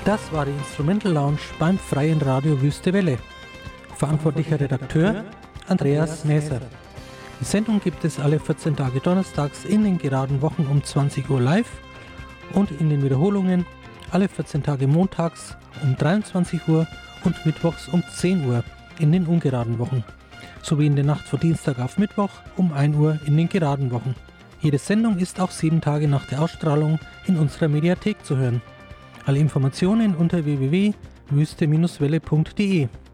Das war die Instrumental Lounge beim Freien Radio Wüste Welle. Verantwortlicher Redakteur Andreas Näser. Die Sendung gibt es alle 14 Tage donnerstags in den geraden Wochen um 20 Uhr live und in den Wiederholungen alle 14 Tage montags um 23 Uhr und mittwochs um 10 Uhr in den ungeraden Wochen, sowie in der Nacht von Dienstag auf Mittwoch um 1 Uhr in den geraden Wochen. Jede Sendung ist auch 7 Tage nach der Ausstrahlung in unserer Mediathek zu hören. Alle Informationen unter www.wüste-welle.de.